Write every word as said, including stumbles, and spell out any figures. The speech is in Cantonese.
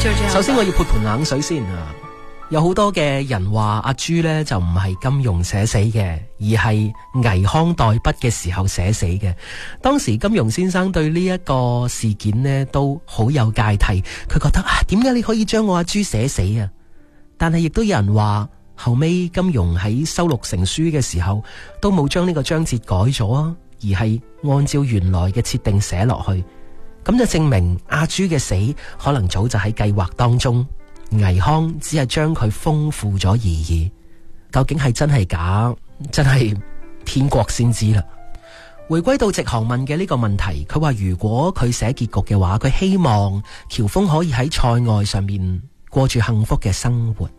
首先我要潑盆冷水先啊！有好多嘅人話阿朱呢就唔係金庸寫死嘅，而係倪匡代筆嘅時候寫死嘅。當時金庸先生對呢一個事件呢都好有芥蒂，佢覺得啊，點解你可以將我阿朱寫死啊？但係亦都有人話後尾金庸喺收錄成書嘅時候都冇將呢個章節改咗啊，而係按照原來嘅設定寫落去，咁就證明阿朱嘅死可能早就喺計劃當中。倪匡只係將佢豐富咗而已，究竟係真係假，真係天國先知啦。回歸到直航問嘅呢個問題，佢話如果佢寫結局嘅話，佢希望喬峰可以喺塞外上面過住幸福嘅生活。